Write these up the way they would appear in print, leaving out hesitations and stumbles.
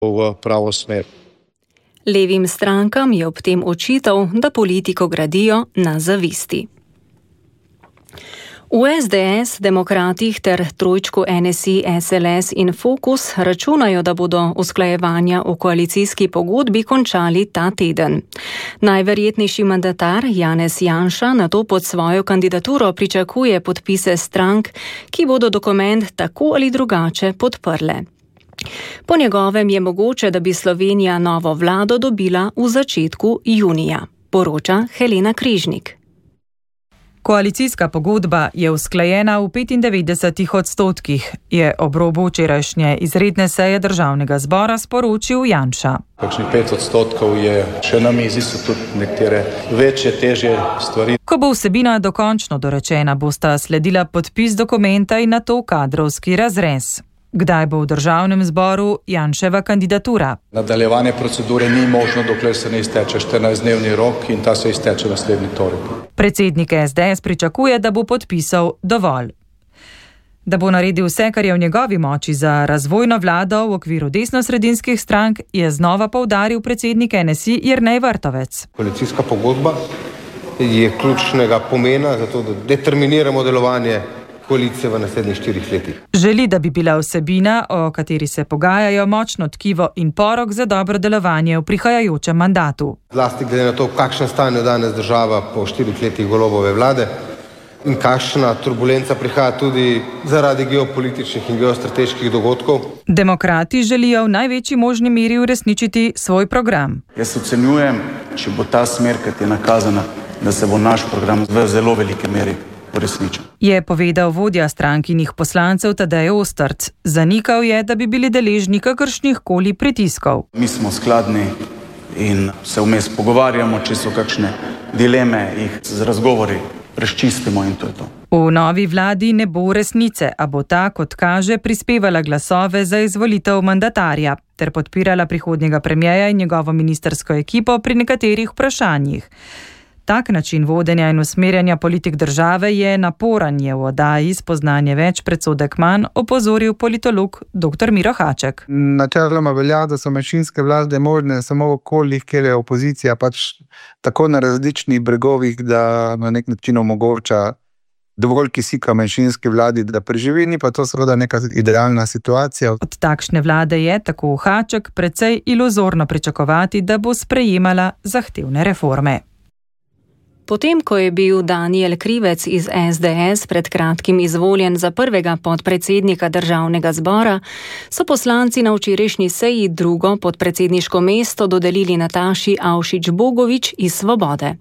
v pravo smer. Levim strankam je ob tem očital, da politiko gradijo na zavisti. V SDS, Demokratih ter trojčku NSI, SLS in Fokus računajo, da bodo usklajevanja o koalicijski pogodbi končali ta teden. Najverjetnejši mandatar Janez Janša nato pod svojo kandidaturo pričakuje podpise strank, ki bodo dokument tako ali drugače podprle. Po njegovem je mogoče, da bi Slovenija novo vlado dobila v začetku junija, poroča Helena Križnik. Koalicijska pogodba je usklajena v 95%, je ob robu včerajšnje izredne seje Državnega zbora sporočil Janša. Kakšnih 5% je še na mizi, so tudi nekatere večje, težje stvari. Ko bo vsebina dokončno dorečena, bosta sledila podpis dokumenta in nato kadrovski razrez. Kdaj bo v Državnem zboru Janševa kandidatura? Nadaljevanje procedure ni možno, dokler se ne izteče 14-dnevni rok in ta se izteče naslednji torek. Predsednik SDS pričakuje, da bo podpisal dovolj. Da bo naredil vse, kar je v njegovi moči za razvojno vlado v okviru desnosredinskih strank, je znova poudaril predsednik NSI Jernej Vrtovec. Koalicijska pogodba je ključnega pomena za to, da determiniramo delovanje koalicije v naslednjih 4 letih. Želi, da bi bila vsebina, o kateri se pogajajo, močno tkivo in porok za dobro delovanje v prihajajočem mandatu. Zlasti glede na to, v kakšnem stanju danes država po 4 letih Golobove vlade in kakšna turbulenca prihaja tudi zaradi geopolitičnih in geostrateških dogodkov. Demokrati želijo v največji možni meri uresničiti svoj program. Jaz ocenjujem, če bo ta smer, kot je nakazana, da se bo naš program v zelo velike meri uresničil. Je povedal vodja strankinih poslancev Tadej Ostrc. Zanikal je, da bi bili deležni kakršnih koli pritiskov. Mi smo skladni in se vmes pogovarjamo, če so kakšne dileme, jih z razgovori razčistimo in to je to. V novi vladi ne bo resnice, a bo ta, kot kaže, prispevala glasove za izvolitev mandatarja ter podpirala prihodnjega premierja in njegovo ministrsko ekipo pri nekaterih vprašanjih. Tak način vodenja in usmerjanja politik države je naporan, je v oddaji Spoznanje več predsodek manj opozoril politolog dr. Miro Haček. Načeloma velja, da so manjšinske vlade možne samo v okoljih, kjer je opozicija pač tako na različnih bregovih, da na nek način omogoča dovolj kisika manjšinski vladi, da preživi, ni pa to seveda neka idealna situacija. Od takšne vlade je, tako Haček, precej iluzorno pričakovati, da bo sprejemala zahtevne reforme. Potem, ko je bil Danijel Krivec iz SDS pred kratkim izvoljen za prvega podpredsednika Državnega zbora, so poslanci na včerajšnji seji drugo podpredsedniško mesto dodelili Nataši Avšič-Bogovič iz Svobode.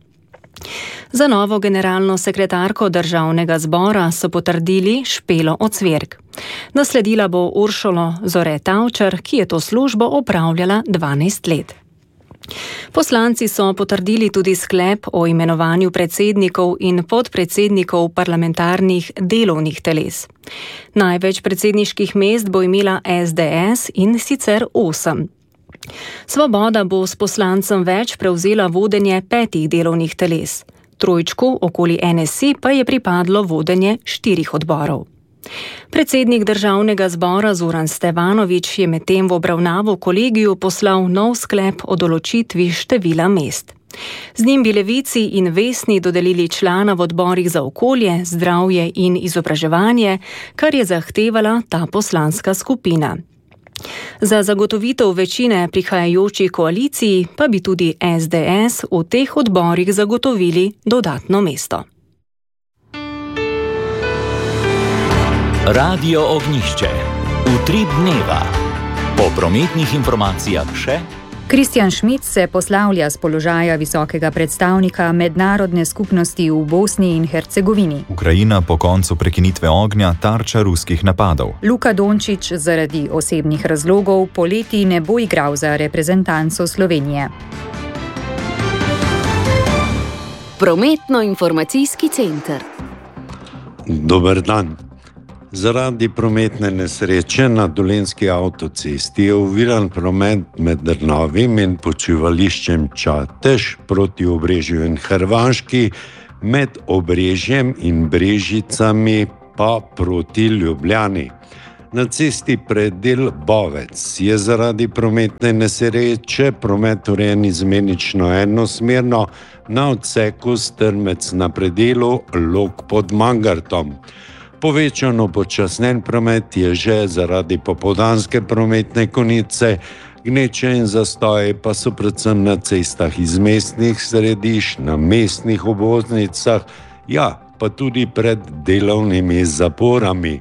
Za novo generalno sekretarko Državnega zbora so potrdili Špelo Ocvirk. Nasledila bo Uršulo Zore Tavčar, ki je to službo opravljala 12 let. Poslanci so potrdili tudi sklep o imenovanju predsednikov in podpredsednikov parlamentarnih delovnih teles. Največ predsedniških mest bo imela SDS in sicer 8. Svoboda bo s poslancem več prevzela vodenje 5 delovnih teles. Trojčku okoli NSI pa je pripadlo vodenje 4 odborov. Predsednik Državnega zbora Zoran Stevanović je medtem v obravnavo kolegiju poslal nov sklep o določitvi števila mest. Z njim bi Levici in Vesni dodelili člana v odborih za okolje, zdravje in izobraževanje, kar je zahtevala ta poslanska skupina. Za zagotovitev večine prihajajoči koaliciji pa bi tudi SDS v teh odborih zagotovili dodatno mesto. Radio Ognjišče. Utrip dneva. Po prometnih informacijah še. Kristjan Schmidt se poslavlja z položaja visokega predstavnika mednarodne skupnosti v Bosni in Hercegovini. Ukrajina po koncu prekinitve ognja tarča ruskih napadov. Luka Dončić zaradi osebnih razlogov poleti ne bo igral za reprezentanco Slovenije. Prometno-informacijski center. Dober dan. Zaradi prometne nesreče na Dolenjski avtocesti je oviran promet med Drnovim in počivališčem Čatež proti Obrežju in Hrvaški, med Obrežjem in Brežicami pa proti Ljubljani. Na cesti predel Bovec je zaradi prometne nesreče promet urejen izmenično enosmerno na odseku Strmec na predelu Log pod Mangartom. Povečano počasnen promet je že zaradi popoldanske prometne konice, gneče in zastoje pa so predvsem na cestah iz mestnih središč, na mestnih obvoznicah, pa tudi pred delovnimi zaporami.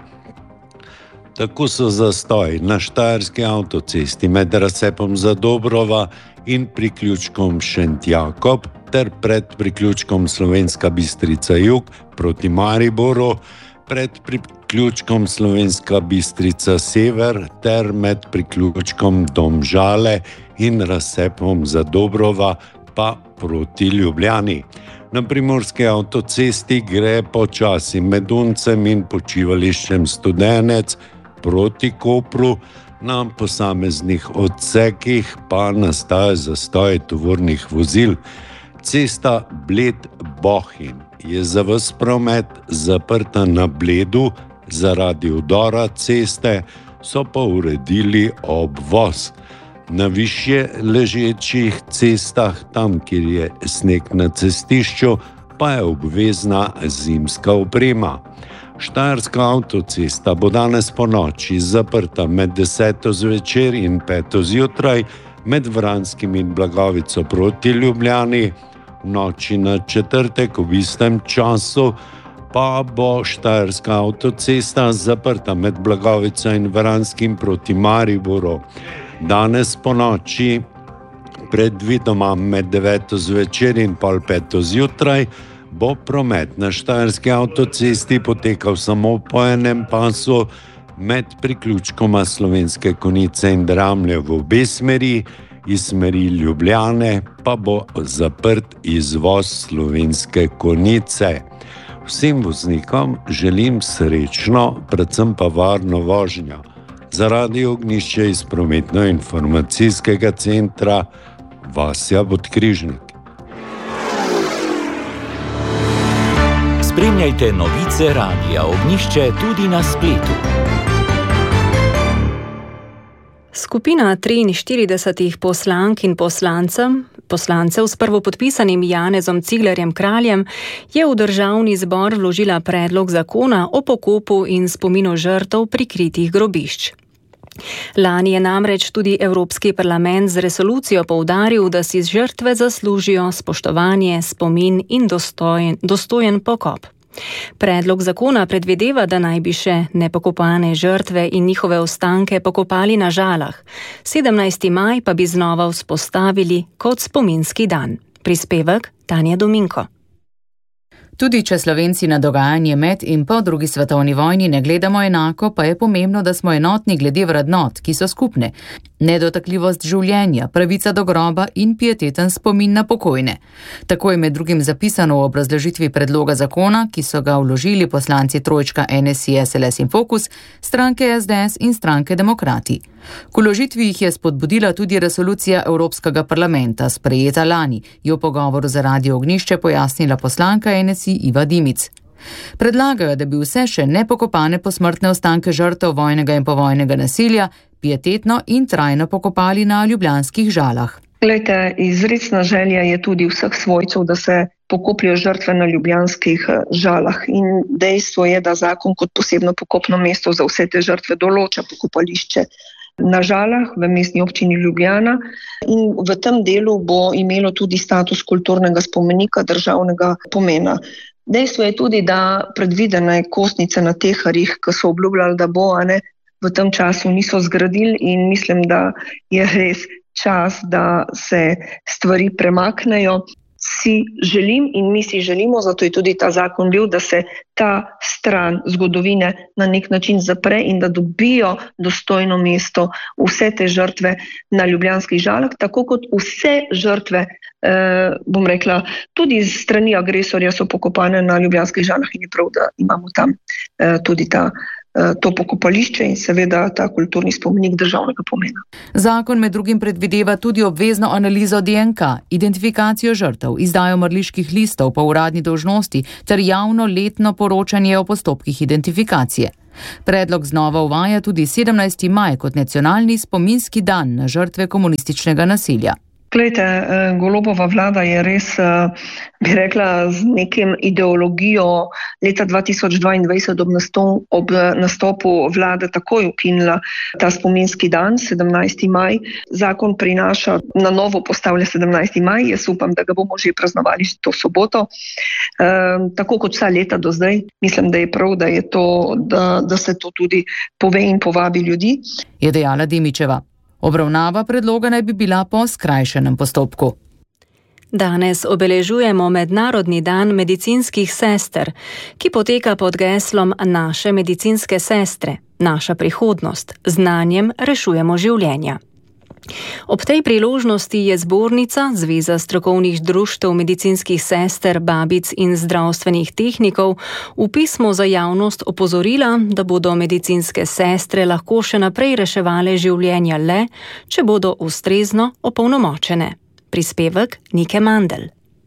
Tako so zastoji na Štajerski avtocesti med razcepom Zadobrova in priključkom Šentjakob ter pred priključkom Slovenska Bistrica Jug proti Mariboru, pred priključkom Slovenska Bistrica Sever ter med priključkom Domžale in razcepom Zadobrova pa proti Ljubljani. Na primorski avtocesti gre počasi med Uncem in počivališčem Studenec proti Kopru, na posameznih odsekih pa nastaja zastoj tovornih vozil. Cesta Bled-Bohinj je za ves promet zaprta na Bledu, zaradi udora ceste so pa uredili obvoz. Na višje ležečih cestah, tam, kjer je sneg na cestišču, pa je obvezna zimska oprema. Štajerska avtocesta bo danes ponoči zaprta med 10. zvečer in 5. zjutraj, med Vranskim in Blagovico proti Ljubljani. V noči na četrtek ob istem času pa bo Štajerska avtocesta zaprta med Blagovico in Vranskim proti Mariboru. Danes ponoči, predvidoma med 9. zvečer in pol 5. zjutraj, bo promet na Štajerski avtocesti potekal samo po enem pasu med priključkoma Slovenske Konjice in Dramlje v obe smeri, iz smeri Ljubljane pa bo zaprt izvoz Slovenske Konjice. Vsem voznikom želim srečno, predvsem pa varno vožnjo. Za Radio Ognjišče iz prometno-informacijskega centra Vasja Podkrižnik. Spremljajte novice Radia Ognjišče tudi na spletu. Skupina 43 poslank in poslancev s prvopodpisanim Janezom Ciglerjem Kraljem je v Državni zbor vložila predlog zakona o pokopu in spominu žrtev prikritih grobišč. Lani je namreč tudi Evropski parlament z resolucijo poudaril, da si žrtve zaslužijo spoštovanje, spomin in dostojen pokop. Predlog zakona predvideva, da naj bi še nepokopane žrtve in njihove ostanke pokopali na Žalah. 17. maj pa bi znova vzpostavili kot spominski dan. Prispevek Tanja Dominko. Tudi če Slovenci na dogajanje med in po drugi svetovni vojni ne gledamo enako, pa je pomembno, da smo enotni glede vrednot, ki so skupne. Nedotakljivost življenja, pravica do groba in pieteten spomin na pokojne. Tako je med drugim zapisano v obrazložitvi predloga zakona, ki so ga vložili poslanci trojčka NSI, SLS in Fokus, stranke SDS in stranke Demokrati. K vložitvi jih je spodbudila tudi resolucija Evropskega parlamenta, sprejeta lani, je v pogovoru za Radio Ognjišče pojasnila poslanka NSI Iva Dimic. Predlagajo, da bi vse še nepokopane posmrtne ostanke žrtev vojnega in povojnega nasilja pietetno in trajno pokopali na ljubljanskih Žalah. Glejte, izrecna želja je tudi vseh svojcev, da se pokopljajo žrtve na ljubljanskih Žalah. In dejstvo je, da zakon kot posebno pokopno mesto za vse te žrtve določa pokopališče na Žalah v mestni občini Ljubljana in v tem delu bo imelo tudi status kulturnega spomenika državnega pomena. Dejstvo je tudi, da predvidene kostnice na Teharjih, ki so obljubljali, da bo, v tem času niso zgradili in mislim, da je res čas, da se stvari premaknejo. Si želim in mi si želimo, zato je tudi ta zakon bil, da se ta stran zgodovine na nek način zapre in da dobijo dostojno mesto vse te žrtve na ljubljanskih Žalah, tako kot vse žrtve, tudi z strani agresorja so pokopane na ljubljanskih Žalah in je prav, da imamo tam tudi to pokopališče in seveda ta kulturni spomenik državnega pomena. Zakon med drugim predvideva tudi obvezno analizo DNK, identifikacijo žrtev, izdajo mrliških listov po uradni dolžnosti ter javno letno poročanje o postopkih identifikacije. Predlog znova uvaja tudi 17. maj kot nacionalni spominski dan na žrtve komunističnega nasilja. Glejte, Golobova vlada je res, bi rekla, z nekim ideologijo leta 2022 ob nastopu vlade takoj ukinila ta spominski dan, 17. maj. Zakon prinaša, na novo postavlja 17. maj, jaz upam, da ga bomo že praznovali to soboto, tako kot vsa leta do zdaj. Mislim, da je prav, da se to tudi pove in povabi ljudi. Je dejala Dimičeva. Obravnava predloga naj bi bila po skrajšenem postopku. Danes obeležujemo Mednarodni dan medicinskih sester, ki poteka pod geslom Naše medicinske sestre, naša prihodnost, z znanjem rešujemo življenja. Ob tej priložnosti je zbornica, Zveza strokovnih društev medicinskih sester, babic in zdravstvenih tehnikov v pismu za javnost opozorila, da bodo medicinske sestre lahko še naprej reševale življenja le, če bodo ustrezno opolnomočene. Prispevek Nike Mandl.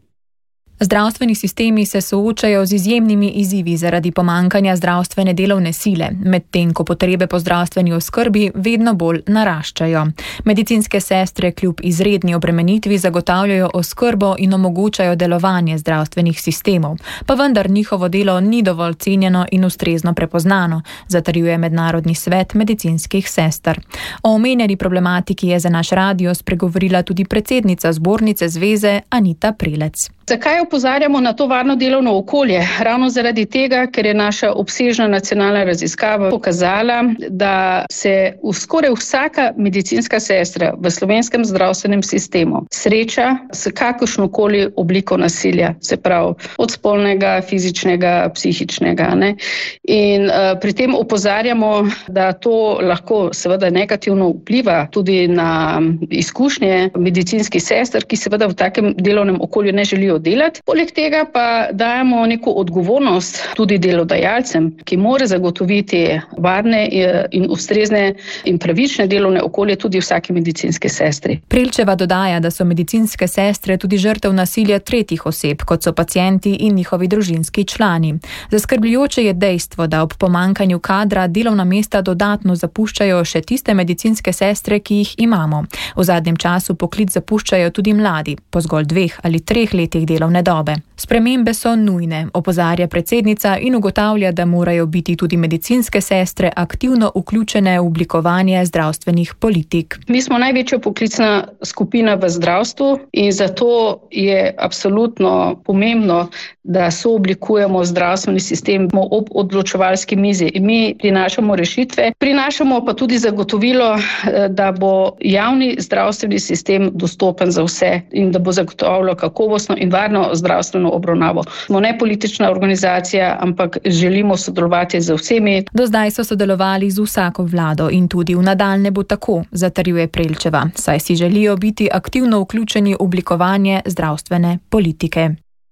Zdravstveni sistemi se soočajo z izjemnimi izzivi zaradi pomankanja zdravstvene delovne sile, medtem ko potrebe po zdravstveni oskrbi vedno bolj naraščajo. Medicinske sestre kljub izredni obremenitvi zagotavljajo oskrbo in omogočajo delovanje zdravstvenih sistemov, pa vendar njihovo delo ni dovolj cenjeno in ustrezno prepoznano, zatrjuje Mednarodni svet medicinskih sester. O omenjeni problematiki je za naš radio spregovorila tudi predsednica zbornice zveze Anita Prelec. Zakaj opozarjamo na to varno delovno okolje? Ravno zaradi tega, ker je naša obsežna nacionalna raziskava pokazala, da se skoraj vsaka medicinska sestra v slovenskem zdravstvenem sistemu sreča s kakršnokoli obliko nasilja, se pravi od spolnega, fizičnega, psihičnega. Ne? In pri tem opozarjamo, da to lahko seveda negativno vpliva tudi na izkušnje medicinskih sester, ki seveda v takem delovnem okolju ne želijo delati. Poleg tega pa dajemo neko odgovornost tudi delodajalcem, ki mora zagotoviti varne in ustrezne in pravične delovne okolje tudi vsaki medicinske sestri. Prelčeva dodaja, da so medicinske sestre tudi žrtev nasilja tretjih oseb, kot so pacienti in njihovi družinski člani. Zaskrbljujoče je dejstvo, da ob pomankanju kadra delovna mesta dodatno zapuščajo še tiste medicinske sestre, ki jih imamo. V zadnjem času poklic zapuščajo tudi mladi, po zgolj 2 ali 3 letih delovne dobe. Spremembe so nujne, opozarja predsednica in ugotavlja, da morajo biti tudi medicinske sestre aktivno vključene v oblikovanje zdravstvenih politik. Mi smo največja poklicna skupina v zdravstvu in zato je absolutno pomembno, da sooblikujemo zdravstveni sistem ob odločevalski mizi. Mi prinašamo rešitve, prinašamo pa tudi zagotovilo, da bo javni zdravstveni sistem dostopen za vse in da bo zagotovilo kakovostno in varno zdravstveno obravnavo. Smo ne politična organizacija, ampak želimo sodelovati z vsemi. Do zdaj so sodelovali z vsako vlado in tudi v nadaljnje bo tako, zatrjuje Prelčeva, saj si želijo biti aktivno vključeni v oblikovanje zdravstvene politike.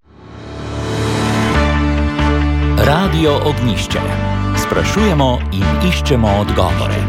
Radio Ognjišče. Sprašujemo in iščemo odgovore.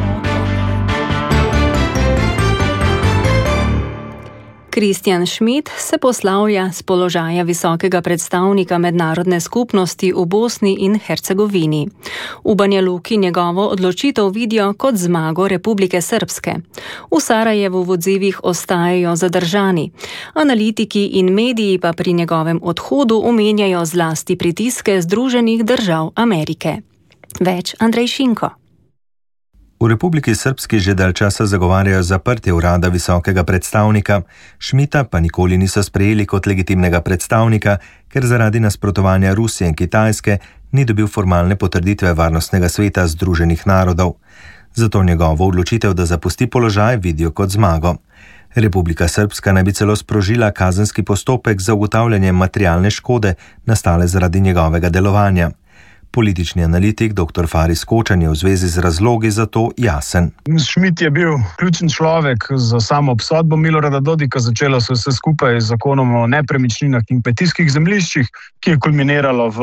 Kristjan Schmidt se poslavlja z položaja visokega predstavnika mednarodne skupnosti v Bosni in Hercegovini. V Banja Luki njegovo odločitev vidijo kot zmago Republike Srpske. V Sarajevu v odzivih ostajajo zadržani. Analitiki in mediji pa pri njegovem odhodu omenjajo zlasti pritiske Združenih držav Amerike. Več Andrej Šinko. V Republiki Srpski že dalj časa zagovarjajo zaprtje urada visokega predstavnika, Schmidta pa nikoli niso sprejeli kot legitimnega predstavnika, ker zaradi nasprotovanja Rusije in Kitajske ni dobil formalne potrditve Varnostnega sveta Združenih narodov. Zato njegovo odločitev, da zapusti položaj, vidijo kot zmago. Republika Srpska naj bi celo sprožila kazenski postopek za ugotavljanje materialne škode nastale zaradi njegovega delovanja. Politični analitik dr. Faris Kočan je v zvezi z razlogi za to jasen. Schmidt je bil ključen človek za samo obsodbo Milorada Dodika. Začelo se vse skupaj z zakonom o nepremičninah in kmetijskih zemljiščih, ki je kulminiralo v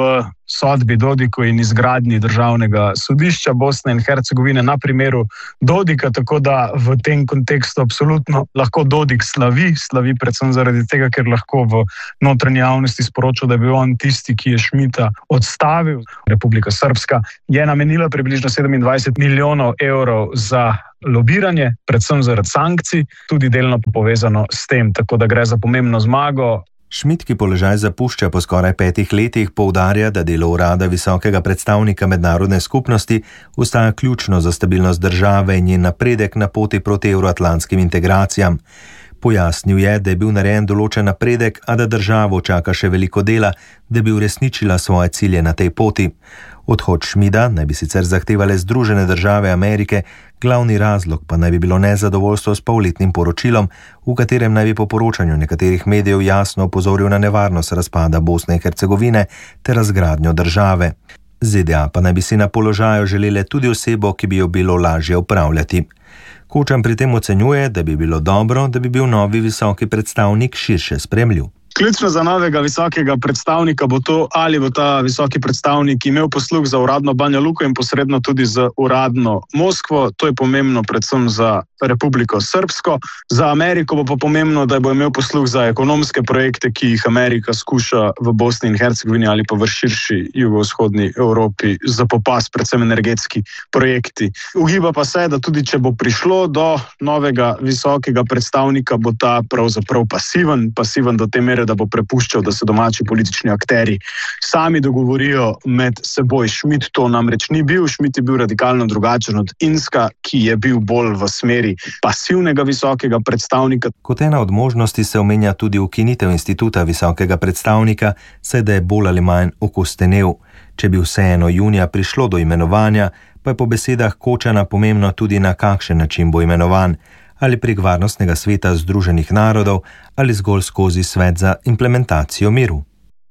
sodbi Dodiku in izgradnji državnega sodišča Bosne in Hercegovine na primeru Dodika, tako da v tem kontekstu absolutno lahko Dodik slavi predvsem zaradi tega, ker lahko v notranji javnosti sporoča, da je bil on tisti, ki je Schmidta odstavil. Republika Srpska je namenila približno 27 milijonov evrov za lobiranje, predvsem zaradi sankcij, tudi delno povezano s tem, tako da gre za pomembno zmago. Schmidt, ki položaj zapušča po skoraj 5 letih, poudarja, da delo urada visokega predstavnika mednarodne skupnosti ostaja ključno za stabilnost države in njen napredek na poti proti evroatlantskim integracijam. Pojasnil je, da je bil narejen določen napredek, a da državo čaka še veliko dela, da bi uresničila svoje cilje na tej poti. Odhod Schmidta naj bi sicer zahtevale Združene države Amerike, glavni razlog pa naj bi bilo nezadovoljstvo s polletnim poročilom, v katerem naj bi po poročanju nekaterih medijev jasno opozoril na nevarnost razpada Bosne in Hercegovine ter razgradnjo države. ZDA pa naj bi si na položaju želele tudi osebo, ki bi jo bilo lažje upravljati. Kočan pri tem ocenjuje, da bi bilo dobro, da bi bil novi visoki predstavnik širše spremljiv. Ključno za novega visokega predstavnika bo to, ali bo ta visoki predstavnik imel posluh za uradno Banja Luko in posredno tudi za uradno Moskvo. To je pomembno predvsem za Republiko Srpsko. Za Ameriko bo pa pomembno, da bo imel posluh za ekonomske projekte, ki jih Amerika skuša v Bosni in Hercegovini ali pa v širši jugovzhodni Evropi zapopasti, predvsem energetski projekti. Ugiba pa se, da tudi če bo prišlo do novega visokega predstavnika, bo ta pravzaprav pasiven do te mere, da bo prepuščal, da se domači politični akteri sami dogovorijo med seboj. Schmidt to namreč ni bil. Schmidt je bil radikalno drugačen od Inska, ki je bil bolj v smeri pasivnega visokega predstavnika. Kot ena od možnosti se omenja tudi ukinitev instituta visokega predstavnika, saj da je bolj ali manj okostenel. Če bi vseeno junija prišlo do imenovanja, pa je po besedah Kočana pomembno tudi na kakšen način bo imenovan, ali prek Varnostnega sveta Združenih narodov ali zgolj skozi Svet za implementacijo miru.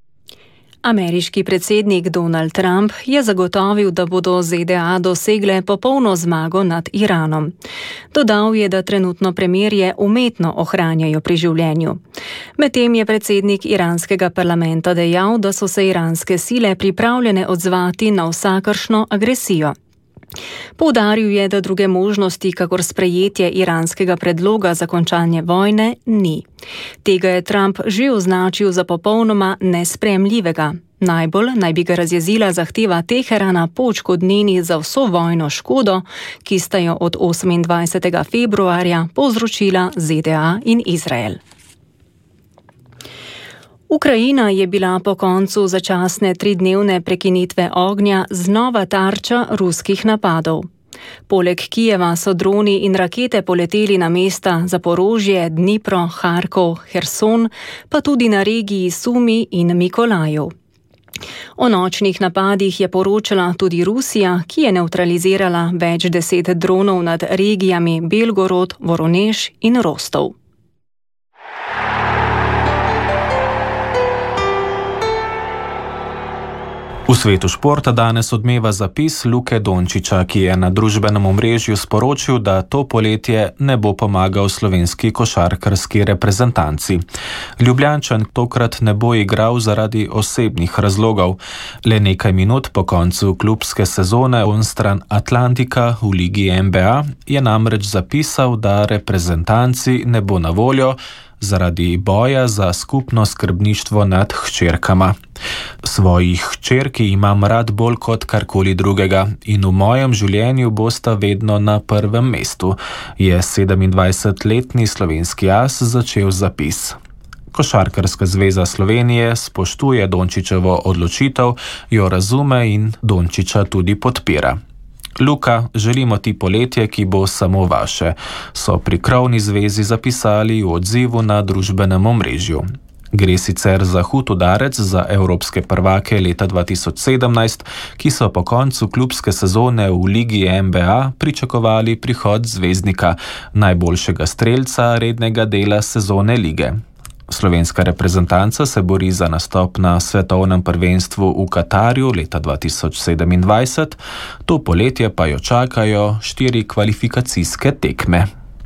Ameriški predsednik Donald Trump je zagotovil, da bodo ZDA dosegle popolno zmago nad Iranom. Dodal je, da trenutno premirje umetno ohranjajo pri življenju. Medtem je predsednik iranskega parlamenta dejal, da so se iranske sile pripravljene odzvati na vsakršno agresijo. Poudaril je, da druge možnosti, kakor sprejetje iranskega predloga za končanje vojne, ni. Tega je Trump že označil za popolnoma nesprejemljivega. Najbolj naj bi ga razjezila zahteva Teherana po odškodnini za vso vojno škodo, ki sta jo od 28. februarja povzročila ZDA in Izrael. Ukrajina je bila po koncu začasne 3-dnevne prekinitve ognja znova tarča ruskih napadov. Poleg Kijeva so droni in rakete poleteli na mesta Zaporožje, Dnipro, Harkov, Herson, pa tudi na regiji Sumi in Mikolajev. O nočnih napadih je poročala tudi Rusija, ki je nevtralizirala več 10 dronov nad regijami Belgorod, Voronež in Rostov. V svetu športa danes odmeva zapis Luke Dončića, ki je na družbenem omrežju sporočil, da to poletje ne bo pomagal slovenski košarkarski reprezentanci. Ljubljančan tokrat ne bo igral zaradi osebnih razlogov. Le nekaj minut po koncu klubske sezone onstran Atlantika v ligi NBA je namreč zapisal, da reprezentanci ne bo na voljo zaradi boja za skupno skrbništvo nad hčerkama. Svojih hčerki imam rad bolj kot karkoli drugega in v mojem življenju bosta vedno na prvem mestu, je 27-letni slovenski as začel zapis. Košarkarska zveza Slovenije spoštuje Dončićevo odločitev, jo razume in Dončića tudi podpira. Luka, želimo ti poletje, ki bo samo vaše, so pri krovni zvezi zapisali v odzivu na družbenem omrežju. Gre sicer za hud udarec za evropske prvake leta 2017, ki so po koncu klubske sezone v ligi NBA pričakovali prihod zvezdnika, najboljšega strelca rednega dela sezone lige. Slovenska reprezentanca se bori za nastop na svetovnem prvenstvu v Katarju leta 2027, to poletje pa jo čakajo 4 kvalifikacijske tekme.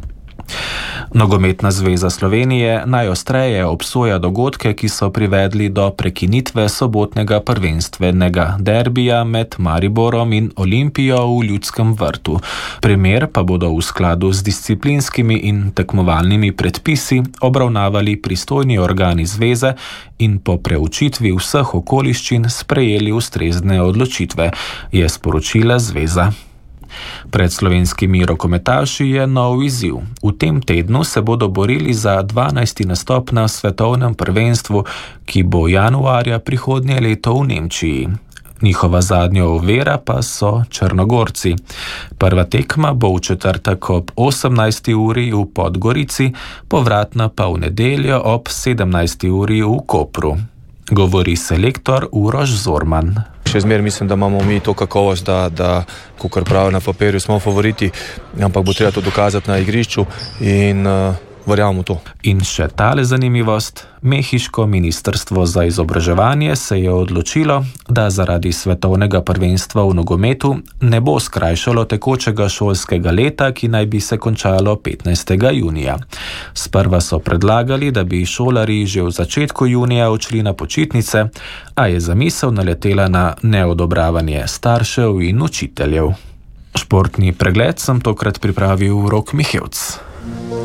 Nogometna zveza Slovenije najostreje obsoja dogodke, ki so privedli do prekinitve sobotnega prvenstvenega derbija med Mariborom in Olimpijo v Ljudskem vrtu. Primer pa bodo v skladu z disciplinskimi in tekmovalnimi predpisi obravnavali pristojni organi zveze in po preučitvi vseh okoliščin sprejeli ustrezne odločitve, je sporočila zveza. Pred slovenskimi rokometaši je nov izziv. V tem tednu se bodo borili za 12. nastop na svetovnem prvenstvu, ki bo januarja prihodnje leto v Nemčiji. Njihova zadnja ovira pa so Črnogorci. Prva tekma bo v četrtek ob 18. uri v Podgorici, povratna pa v nedeljo ob 17. uri v Kopru. Govori selektor Uroš Zorman. Še zmeraj mislim, da imamo mi to kakovost, da kakor pravi na papirju, smo favoriti, ampak bo treba to dokazati na igrišču in verjamemo to. In še tale zanimivost. Mehiško ministrstvo za izobraževanje se je odločilo, da zaradi svetovnega prvenstva v nogometu ne bo skrajšalo tekočega šolskega leta, ki naj bi se končalo 15. junija. Sprva so predlagali, da bi šolarji že v začetku junija odšli na počitnice, a je zamisel naletela na neodobravanje staršev in učiteljev. Športni pregled sem tokrat pripravil Rok Mihevc.